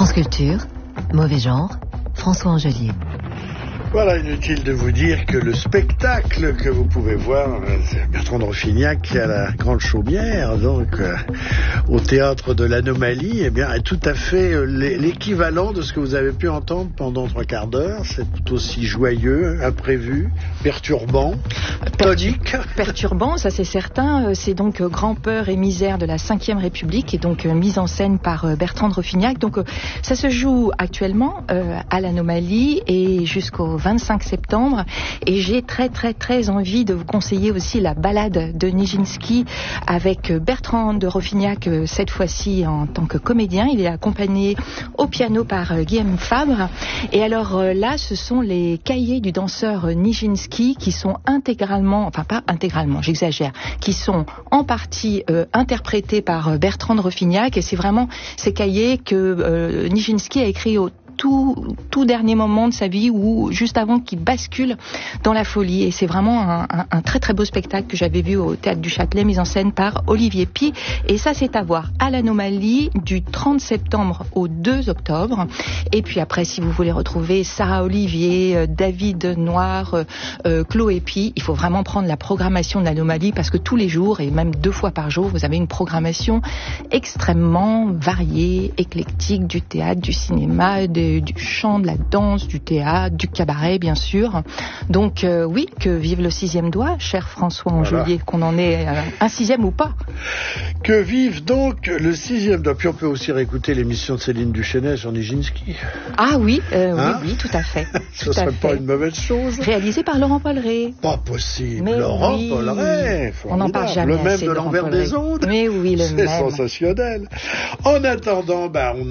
France Culture, Mauvais Genre, François Angelier. Voilà, inutile de vous dire que le spectacle que vous pouvez voir, c'est Bertrand de Roffignac à la Grande Chaumière, donc au théâtre de l'Anomalie, eh bien, est tout à fait l'équivalent de ce que vous avez pu entendre pendant 3/4 d'heure. C'est tout aussi joyeux, imprévu, perturbant, tonique. Perturbant, ça c'est certain. C'est donc Grand Peur et Misère de la Ve République, et donc mise en scène par Bertrand de Roffignac. Donc ça se joue actuellement à l'Anomalie et jusqu'au 25 septembre, et j'ai très envie de vous conseiller aussi la balade de Nijinsky avec Bertrand de Roffignac, cette fois-ci en tant que comédien. Il est accompagné au piano par Guillaume Fabre, et alors là ce sont les cahiers du danseur Nijinsky qui sont intégralement, enfin pas intégralement, j'exagère, qui sont en partie interprétés par Bertrand de Roffignac, et c'est vraiment ces cahiers que Nijinsky a écrit au tout dernier moment de sa vie, ou juste avant qu'il bascule dans la folie. Et c'est vraiment un très beau spectacle que j'avais vu au Théâtre du Châtelet, mis en scène par Olivier Py. Et ça, c'est à voir à l'Anomalie du 30 septembre au 2 octobre. Et puis après, si vous voulez retrouver Sarah Olivier, David Noir, Chloé Py, il faut vraiment prendre la programmation de l'Anomalie, parce que tous les jours, et même 2 fois par jour, vous avez une programmation extrêmement variée, éclectique, du théâtre, du cinéma, du chant, de la danse, du théâtre, du cabaret, bien sûr. Donc oui, que vive le 6e doigt, cher François Angelier, qu'on en ait un 6e ou pas. Que vive donc le 6e doigt. Puis on peut aussi réécouter l'émission de Céline Duchesnay sur Nijinsky. Ah oui, oui, tout à fait. Ce ne serait pas une mauvaise chose. Réalisé par Laurent Polleret. Pas possible. Mais Laurent oui, Polleret, on n'en parle jamais. Le même de l'envers des ondes. Mais oui, le même. C'est sensationnel. En attendant,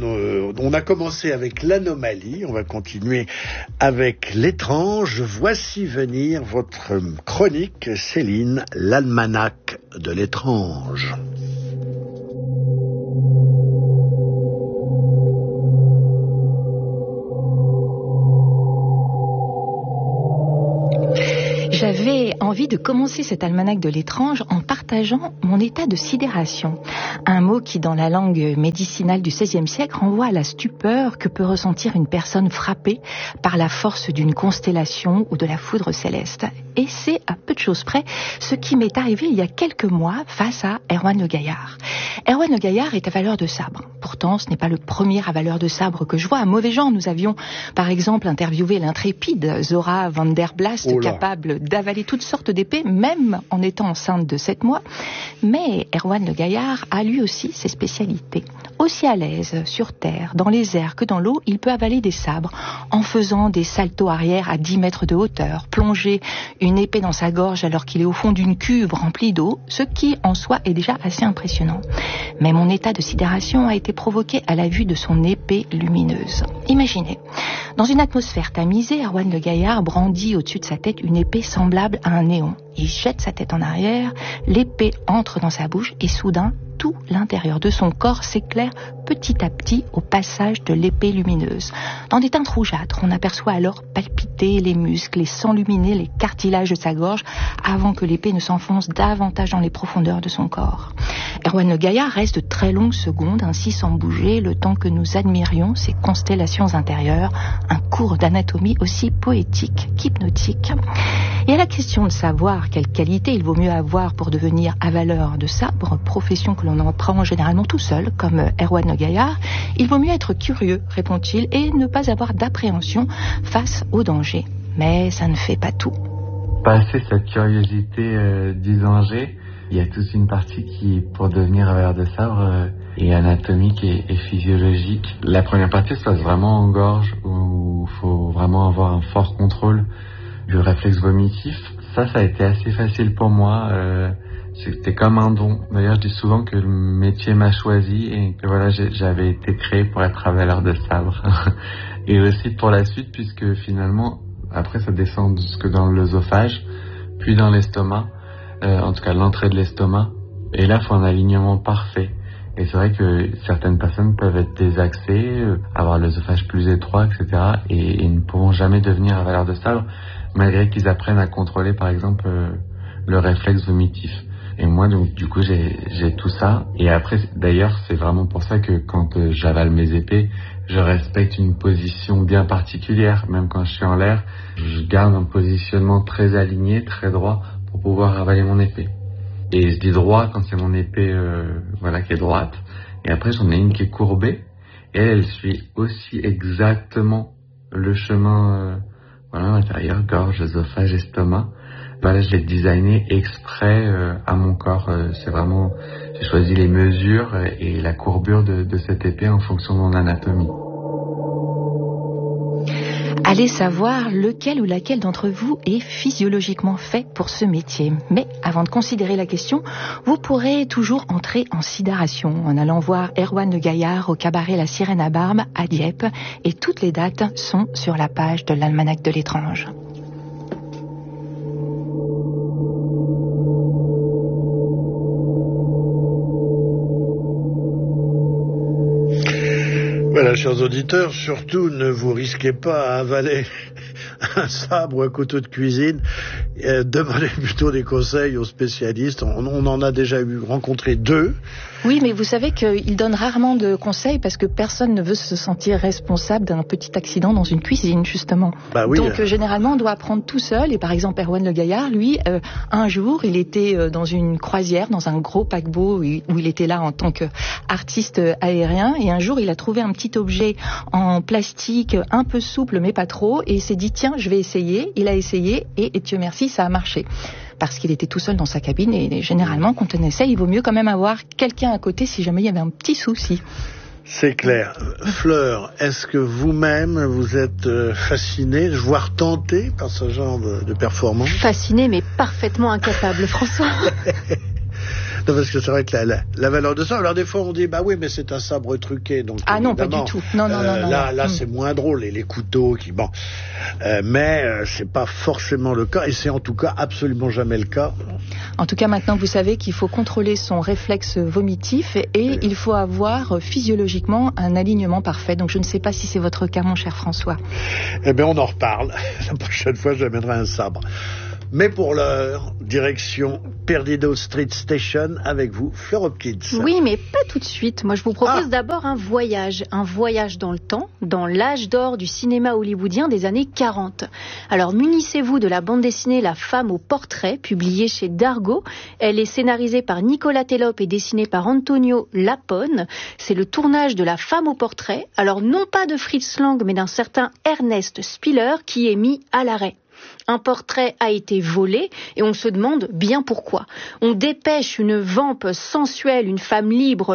on a commencé avec l'Anomalie, on va continuer avec l'étrange. Voici venir votre chronique, Céline, l'almanach de l'étrange. J'avais envie de commencer cet almanach de l'étrange en partageant mon état de sidération. Un mot qui, dans la langue médicinale du XVIe siècle, renvoie à la stupeur que peut ressentir une personne frappée par la force d'une constellation ou de la foudre céleste. Et c'est, à peu de choses près, ce qui m'est arrivé il y a quelques mois face à Erwan Le Gaillard. Erwan Le Gaillard est avaleur de sabre. Pourtant, ce n'est pas le premier avaleur de sabre que je vois. À Mauvais Genre, nous avions, par exemple, interviewé l'intrépide Zora van der Blast, capable d'avaler toutes sortes d'épées, même en étant enceinte de 7 mois. Mais Erwan Le Gaillard a lui aussi ses spécialités. Aussi à l'aise sur terre, dans les airs que dans l'eau, il peut avaler des sabres en faisant des saltos arrière à 10 mètres de hauteur, plonger une épée dans sa gorge alors qu'il est au fond d'une cuve remplie d'eau, ce qui en soi est déjà assez impressionnant. Mais mon état de sidération a été provoqué à la vue de son épée lumineuse. Imaginez, dans une atmosphère tamisée, Erwan Le Gaillard brandit au-dessus de sa tête une épée semblable à un néon. Il jette sa tête en arrière, l'épée entre dans sa bouche et soudain, tout l'intérieur de son corps s'éclaire petit à petit au passage de l'épée lumineuse. Dans des teintes rougeâtres, on aperçoit alors palpiter les muscles et s'enluminer les cartilages de sa gorge avant que l'épée ne s'enfonce davantage dans les profondeurs de son corps. Erwan Le Gaillard reste de très longues secondes ainsi sans bouger, le temps que nous admirions ces constellations intérieures, un cours d'anatomie aussi poétique qu'hypnotique. Et à la question de savoir quelle qualité il vaut mieux avoir pour devenir avaleur de sabre, profession que l'on apprend généralement tout seul, comme Erwan Le Gaillard, il vaut mieux être curieux, répond-il, et ne pas avoir d'appréhension face au danger. Mais ça ne fait pas tout. Passer cette curiosité d'usanger, il y a toute une partie qui, pour devenir avaleur de sabre, est anatomique et physiologique. La première partie se passe vraiment en gorge, où il faut vraiment avoir un fort contrôle du réflexe vomitif. Ça a été assez facile pour moi. C'était comme un don. D'ailleurs, je dis souvent que le métier m'a choisi et que voilà, j'avais été créé pour être avaleur de sabre. Et aussi pour la suite, puisque finalement, après, ça descend jusque dans l'œsophage, puis dans l'estomac, en tout cas l'entrée de l'estomac. Et là, il faut un alignement parfait. Et c'est vrai que certaines personnes peuvent être désaxées, avoir l'œsophage plus étroit, etc. Et ne pourront jamais devenir avaleurs de sabre, malgré qu'ils apprennent à contrôler, par exemple, le réflexe vomitif. Et moi, donc, du coup, j'ai tout ça. Et après, d'ailleurs, c'est vraiment pour ça que quand j'avale mes épées, je respecte une position bien particulière. Même quand je suis en l'air, je garde un positionnement très aligné, très droit, pour pouvoir avaler mon épée. Et je dis droit quand c'est mon épée, qui est droite. Et après, j'en ai une qui est courbée. Et elle suit aussi exactement le chemin, intérieur, gorge, œsophage, estomac. Voilà, je l'ai designé exprès à mon corps. C'est vraiment, j'ai choisi les mesures et la courbure de cette épée en fonction de mon anatomie. Allez savoir lequel ou laquelle d'entre vous est physiologiquement fait pour ce métier. Mais avant de considérer la question, vous pourrez toujours entrer en sidération en allant voir Erwan Le Gaillard au cabaret La Sirène à Barbe à Dieppe. Et toutes les dates sont sur la page de l'Almanach de l'étrange. Voilà, chers auditeurs, surtout ne vous risquez pas à avaler un sabre ou un couteau de cuisine. Demandez plutôt des conseils aux spécialistes. On en a déjà rencontré 2. Oui, mais vous savez qu'ils donnent rarement de conseils parce que personne ne veut se sentir responsable d'un petit accident dans une cuisine, justement. Bah oui. Donc, généralement, on doit apprendre tout seul. Et par exemple, Erwan Le Gaillard, lui, un jour, il était dans une croisière, dans un gros paquebot où il était là en tant qu'artiste aérien. Et un jour, il a trouvé un petit objet en plastique un peu souple, mais pas trop. Et il s'est dit, tiens, je vais essayer. Il a essayé et Dieu merci, ça a marché. Parce qu'il était tout seul dans sa cabine et généralement, quand on essaie, il vaut mieux quand même avoir quelqu'un à côté si jamais il y avait un petit souci. C'est clair. Fleur, est-ce que vous-même, vous êtes fascinée, voire tentée par ce genre de performance? Fascinée, mais parfaitement incapable, François. Non, parce que c'est vrai que la valeur de ça, alors des fois on dit, bah oui, mais c'est un sabre truqué, donc ah non, pas du tout. Non. Là, c'est moins drôle, et les couteaux qui, mais c'est pas forcément le cas, et c'est en tout cas absolument jamais le cas. En tout cas, maintenant, vous savez qu'il faut contrôler son réflexe vomitif et il faut avoir physiologiquement un alignement parfait. Donc, je ne sais pas si c'est votre cas, mon cher François. Eh bien, on en reparle. La prochaine fois, j'amènerai un sabre. Mais pour l'heure, direction Perdido Street Station avec vous, Fleur Hopkins. Oui, mais pas tout de suite. Moi, je vous propose d'abord un voyage dans le temps, dans l'âge d'or du cinéma hollywoodien des années 40. Alors, munissez-vous de la bande dessinée La femme au portrait, publiée chez Dargaud. Elle est scénarisée par Nicolas Telope et dessinée par Antonio Lapone. C'est le tournage de La femme au portrait. Alors, non pas de Fritz Lang, mais d'un certain Ernest Spiller qui est mis à l'arrêt. Un portrait a été volé et on se demande bien pourquoi. On dépêche une vampe sensuelle, une femme libre,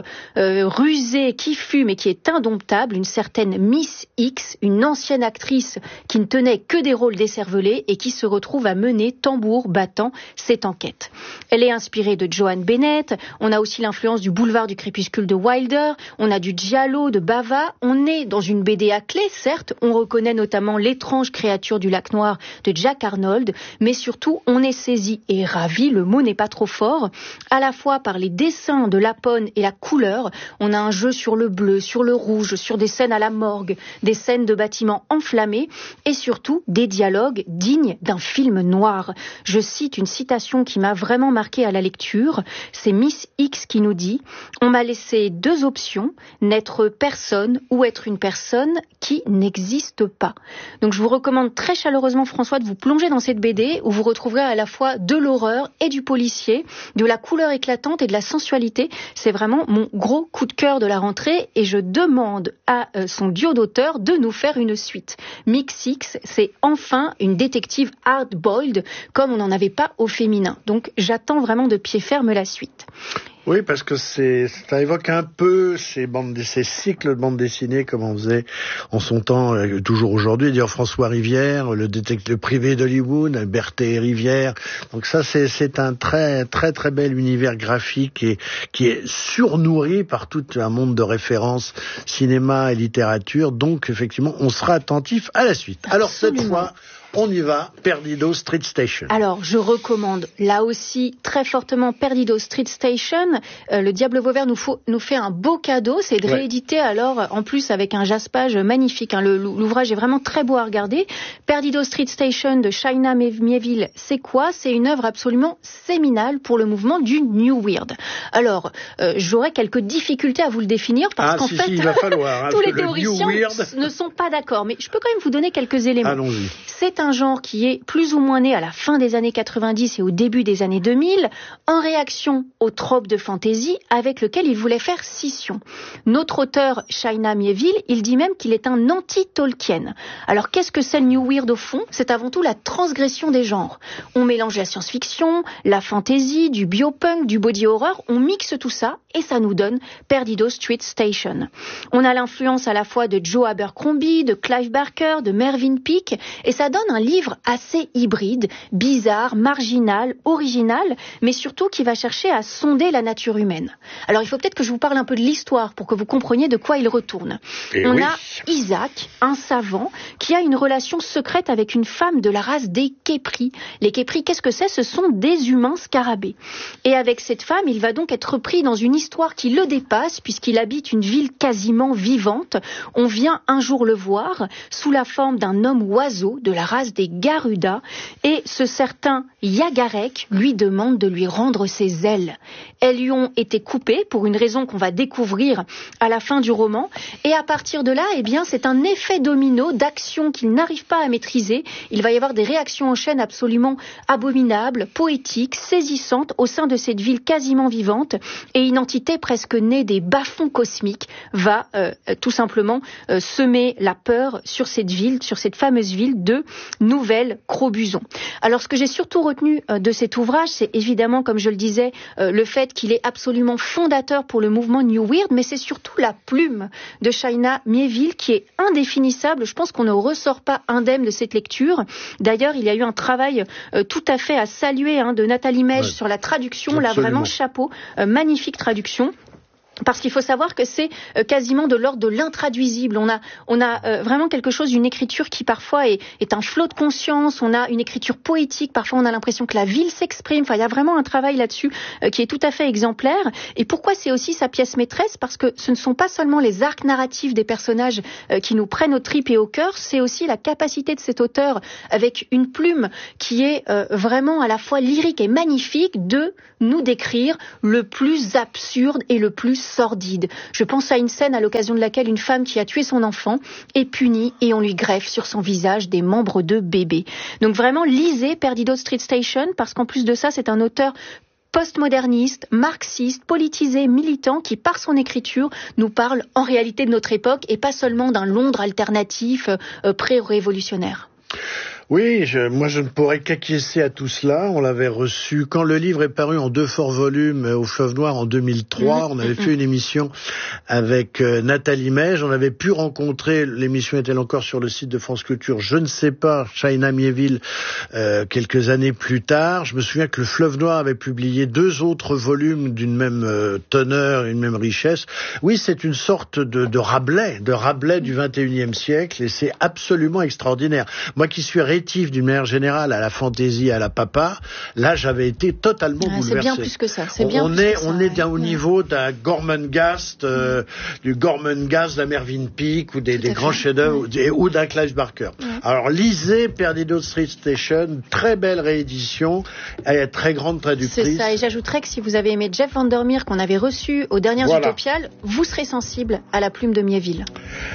rusée, qui fume et qui est indomptable, une certaine Miss X, une ancienne actrice qui ne tenait que des rôles décervelés et qui se retrouve à mener tambour battant cette enquête. Elle est inspirée de Joan Bennett, on a aussi l'influence du boulevard du crépuscule de Wilder, on a du giallo de Bava, on est dans une BD à clé, certes, on reconnaît notamment L'étrange créature du lac noir de Jack Arnold, mais surtout on est saisi et ravi, le mot n'est pas trop fort, à la fois par les dessins de Lapone et la couleur. On a un jeu sur le bleu, sur le rouge, sur des scènes à la morgue, des scènes de bâtiments enflammés et surtout des dialogues dignes d'un film noir. Je cite une citation qui m'a vraiment marquée à la lecture, c'est Miss X qui nous dit « On m'a laissé 2 options, n'être personne ou être une personne qui n'existe pas ». Donc je vous recommande très chaleureusement, François, de vous plonger dans cette BD où vous retrouverez à la fois de l'horreur et du policier, de la couleur éclatante et de la sensualité. C'est vraiment mon gros coup de cœur de la rentrée et je demande à son duo d'auteurs de nous faire une suite. Mix X, c'est enfin une détective hard-boiled comme on n'en avait pas au féminin. Donc j'attends vraiment de pied ferme la suite. Oui, parce que ça évoque un peu ces cycles de bandes dessinées comme on faisait en son temps, toujours aujourd'hui. D'ailleurs, François Rivière, le détective privé d'Hollywood, Berthet et Rivière. Donc ça, c'est un très, très, très bel univers graphique et qui est surnourri par tout un monde de références cinéma et littérature. Donc, effectivement, on sera attentif à la suite. Absolument. Alors, cette fois, On y va, Perdido Street Station. Alors, je recommande là aussi très fortement Perdido Street Station. Le Diable Vauvert nous fait un beau cadeau, c'est de rééditer alors en plus avec un jaspage magnifique. L'ouvrage est vraiment très beau à regarder. Perdido Street Station de China Miéville, c'est quoi ? C'est une œuvre absolument séminale pour le mouvement du New Weird. Alors, j'aurais quelques difficultés à vous le définir parce qu'en fait, il va falloir, tous les théoriciens ne sont pas d'accord. Mais je peux quand même vous donner quelques éléments. Allons-y. C'est un genre qui est plus ou moins né à la fin des années 90 et au début des années 2000, en réaction au trope de fantasy avec lequel il voulait faire scission. Notre auteur, China Miéville, il dit même qu'il est un anti-Tolkien. Alors qu'est-ce que c'est le New Weird au fond ? C'est avant tout la transgression des genres. On mélange la science-fiction, la fantasy, du biopunk, du body horror, on mixe tout ça et ça nous donne Perdido Street Station. On a l'influence à la fois de Joe Abercrombie, de Clive Barker, de Mervyn Peake et ça donne un livre assez hybride, bizarre, marginal, original, mais surtout qui va chercher à sonder la nature humaine. Alors il faut peut-être que je vous parle un peu de l'histoire pour que vous compreniez de quoi il retourne. On a Isaac, un savant, qui a une relation secrète avec une femme de la race des Képris. Les Képris, qu'est-ce que c'est ? Ce sont des humains scarabées. Et avec cette femme, il va donc être pris dans une histoire qui le dépasse, puisqu'il habite une ville quasiment vivante. On vient un jour le voir sous la forme d'un homme oiseau de la race des Garuda, et ce certain Yagarek lui demande de lui rendre ses ailes. Elles lui ont été coupées pour une raison qu'on va découvrir à la fin du roman, et à partir de là, eh bien, c'est un effet domino d'actions qu'il n'arrive pas à maîtriser. Il va y avoir des réactions en chaîne absolument abominables, poétiques, saisissantes au sein de cette ville quasiment vivante, et une entité presque née des bas-fonds cosmiques va tout simplement semer la peur sur cette ville, sur cette fameuse ville de Nouvelle-Crobuzon. Alors ce que j'ai surtout retenu de cet ouvrage, c'est évidemment, comme je le disais, le fait qu'il est absolument fondateur pour le mouvement New Weird, mais c'est surtout la plume de China Miéville qui est indéfinissable. Je pense qu'on ne ressort pas indemne de cette lecture. D'ailleurs, il y a eu un travail tout à fait à saluer de Nathalie Mège sur la traduction. Là, vraiment chapeau, magnifique traduction. Parce qu'il faut savoir que c'est quasiment de l'ordre de l'intraduisible. On a vraiment quelque chose, une écriture qui parfois est un flot de conscience. On a une écriture poétique. Parfois, on a l'impression que la ville s'exprime. Enfin, il y a vraiment un travail là-dessus qui est tout à fait exemplaire. Et pourquoi c'est aussi sa pièce maîtresse ? Parce que ce ne sont pas seulement les arcs narratifs des personnages qui nous prennent aux tripes et au cœur. C'est aussi la capacité de cet auteur, avec une plume qui est vraiment à la fois lyrique et magnifique, de nous décrire le plus absurde et le plus sordide. Je pense à une scène à l'occasion de laquelle une femme qui a tué son enfant est punie et on lui greffe sur son visage des membres de bébé. Donc vraiment, lisez Perdido Street Station, parce qu'en plus de ça, c'est un auteur postmoderniste, marxiste, politisé, militant, qui par son écriture nous parle en réalité de notre époque et pas seulement d'un Londres alternatif pré-révolutionnaire. Oui, moi je ne pourrais qu'acquiescer à tout cela. On l'avait reçu quand le livre est paru en 2 forts volumes au Fleuve Noir en 2003. On avait fait une émission avec Nathalie Mège. On avait pu rencontrer, l'émission est-elle encore sur le site de France Culture, je ne sais pas, China Miéville quelques années plus tard. Je me souviens que le Fleuve Noir avait publié 2 autres volumes d'une même teneur, une même richesse. Oui, c'est une sorte de Rabelais du 21e siècle, et c'est absolument extraordinaire. Moi qui suis rétif d'une manière générale à la fantaisie, à la papa, là j'avais été totalement bouleversé. C'est bien plus que ça. On est au niveau d'un Gormenghast, du Gormenghast d'un Mervyn Peake ou des grands chefs-d'œuvre ou d'un Clive Barker. Alors lisez Perdido Street Station, très belle réédition, et très grande traductrice. C'est ça, et j'ajouterais que si vous avez aimé Jeff Vandermeer qu'on avait reçu aux dernières Utopiales, vous serez sensible à la plume de Miéville.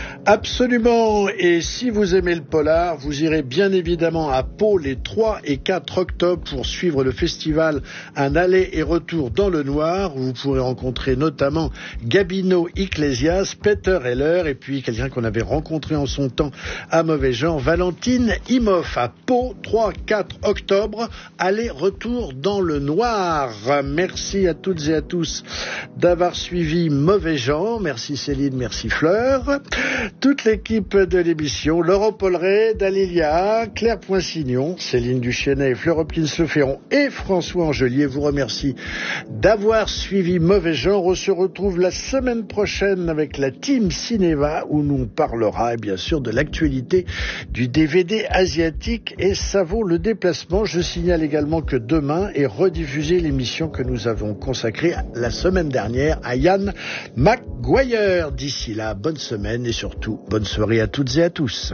Absolument, et si vous aimez le polar, vous irez bien évidemment à Pau les 3 et 4 octobre pour suivre le festival Un aller et retour dans le noir, où vous pourrez rencontrer notamment Gabino Iglesias, Peter Heller, et puis quelqu'un qu'on avait rencontré en son temps à Mauvais Genre, Valentine Imhoff, à Pau, 3-4 octobre, aller-retour dans le noir. Merci à toutes et à tous d'avoir suivi Mauvais Genre. Merci Céline, merci Fleur. Toute l'équipe de l'émission, Laurent Polleret, Dalilia, Claire Poinsignon, Céline Duchesnay, Fleur Hopkins-Le et François Angelier vous remercie d'avoir suivi Mauvais Genre. On se retrouve la semaine prochaine avec la Team Cinéma, où nous parlera bien sûr de l'actualité du du DVD asiatique et ça vaut le déplacement. Je signale également que demain est rediffusée l'émission que nous avons consacrée la semaine dernière à Ian McGuire. D'ici là, bonne semaine et surtout, bonne soirée à toutes et à tous.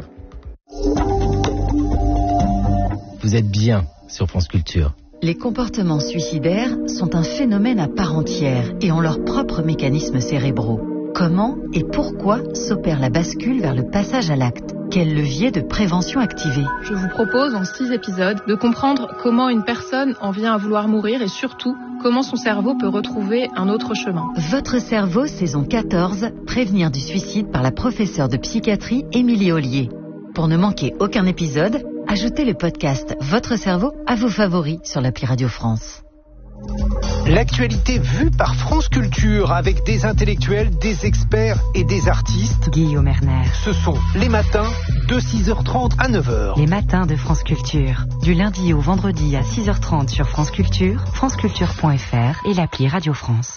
Vous êtes bien sur France Culture. Les comportements suicidaires sont un phénomène à part entière et ont leurs propres mécanismes cérébraux. Comment et pourquoi s'opère la bascule vers le passage à l'acte? Quel levier de prévention activer? Je vous propose en 6 épisodes de comprendre comment une personne en vient à vouloir mourir et surtout comment son cerveau peut retrouver un autre chemin. Votre cerveau, saison 14, prévenir du suicide par la professeure de psychiatrie Émilie Ollier. Pour ne manquer aucun épisode, ajoutez le podcast Votre cerveau à vos favoris sur l'appli Radio France. L'actualité vue par France Culture avec des intellectuels, des experts et des artistes. Guillaume Erner. Ce sont les matins de 6h30 à 9h. Les matins de France Culture. Du lundi au vendredi à 6h30 sur France Culture, franceculture.fr et l'appli Radio France.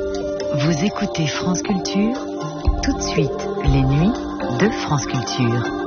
Vous écoutez France Culture, tout de suite, les nuits de France Culture.